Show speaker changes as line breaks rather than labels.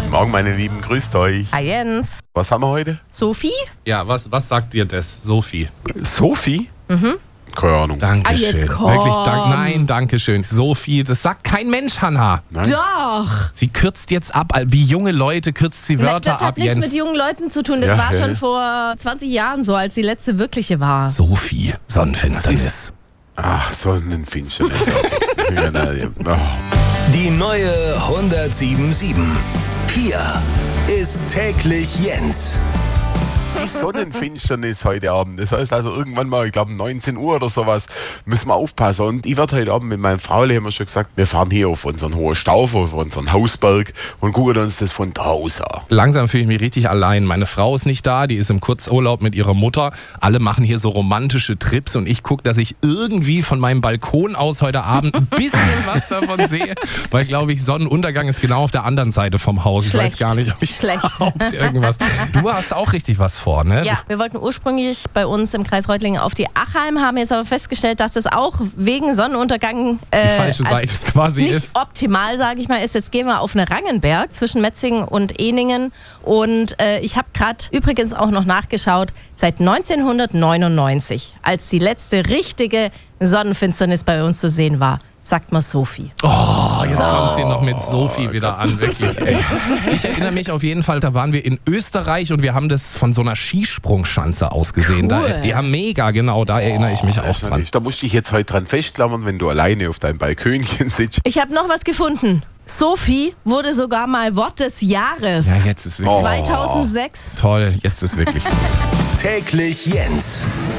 Guten Morgen, meine Lieben, grüßt euch.
Hi Jens.
Was haben wir heute?
Sophie?
Ja, was sagt dir das, Sophie?
Sophie? Keine Ahnung.
Dankeschön.
jetzt komm.
Wirklich, nein, dankeschön. Sophie, das sagt kein Mensch, Hanna.
Nein?
Doch.
Sie kürzt jetzt ab, wie junge Leute kürzt sie Wörter
Das hat
ab,
nichts
Jens.
mit jungen Leuten zu tun. Das
Ja,
war
ja.
schon vor 20 Jahren so, als die letzte wirkliche war.
Sophie, Sonnenfinsternis.
Ach, Sonnenfinsternis. Ja, na, ja. Oh.
Die neue 107.7. Hier ist täglich Jens.
Die Sonnenfinsternis heute Abend. Das heißt also irgendwann mal, ich glaube 19 Uhr oder sowas, müssen wir aufpassen. Und ich werde heute Abend mit meinem Fraule, haben wir schon gesagt, wir fahren hier auf unseren hohen Stauf, auf unseren Hausberg und gucken uns das von da aus an.
Langsam fühle ich mich richtig allein. Meine Frau ist nicht da, die ist im Kurzurlaub mit ihrer Mutter. Alle machen hier so romantische Trips und ich gucke, dass ich irgendwie von meinem Balkon aus heute Abend ein bisschen was davon sehe. Weil, glaube ich, Sonnenuntergang ist genau auf der anderen Seite vom Haus. Ich weiß
Schlecht.
gar nicht, ob ich
Schlecht.
überhaupt irgendwas... Du hast auch richtig was vor, ne?
Ja, wir wollten ursprünglich bei uns im Kreis Reutlingen auf die Achalm, haben jetzt aber festgestellt, dass das auch wegen Sonnenuntergang
Die falsche Seite quasi
nicht
ist.
optimal, sage ich mal, ist. Jetzt gehen wir auf eine Rangenberg zwischen Metzingen und Ehningen. Und ich habe gerade übrigens auch noch nachgeschaut, seit 1999, als die letzte richtige Sonnenfinsternis bei uns zu sehen war, sagt man Sophie.
Oh, jetzt kommt sie noch mit Sophie wieder an, wirklich. Ey. Ich erinnere mich auf jeden Fall, da waren wir in Österreich und wir haben das von so einer Skisprungschanze aus gesehen.
Cool.
Ja, mega, genau, da erinnere ich mich auch
Das ist
dran.
natürlich- Da musst du dich jetzt heute dran festklammern, wenn du alleine auf deinem Balkönchen sitzt.
Ich habe noch was gefunden. Sophie wurde sogar mal Wort des Jahres.
Ja, jetzt ist wirklich
2006.
toll, jetzt ist wirklich.
Täglich Jens.